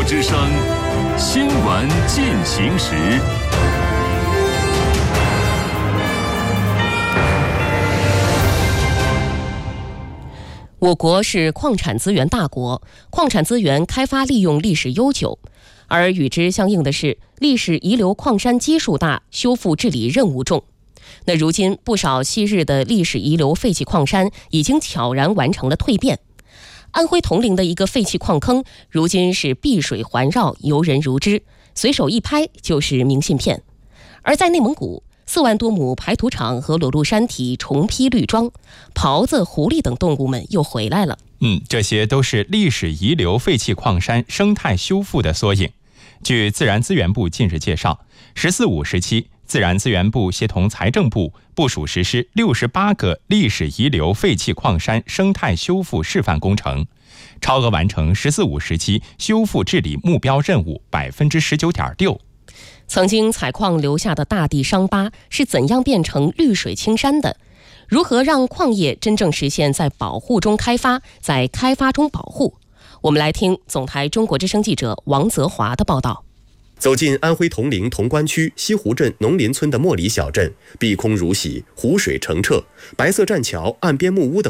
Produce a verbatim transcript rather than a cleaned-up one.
之声新闻进行时。 我国是矿产资源大国，矿产资源开发利用历史悠久，而与之相应的是历史遗留矿山基数大，修复治理任务重。那如今不少昔日的历史遗留废弃矿山已经悄然完成了蜕变。安徽铜陵的一个废弃矿坑，如今是碧水环绕，游人如织，随手一拍就是明信片。而在内蒙古，四万多亩排土场和裸露山体重披绿装，狍子、狐狸等动物们又回来了。 嗯，这些都是历史遗留废弃矿山生态修复的缩影。据自然资源部近日介绍，十四五时期，自然资源部协同财政部部署实施六十八个历史遗留废弃矿山生态修复示范工程，超额完成十四五时期修复治理目标任务百分之十九点六。 曾经采矿留下的大地伤疤是怎样变成绿水青山的？如何让矿业真正实现在保护中开发，在开发中保护？我们来听总台中国之声记者王泽华的报道。 走进安徽铜陵潼关区西湖镇农林村的莫里小镇，碧空如洗，湖水澄澈，白色栈桥、岸边木屋等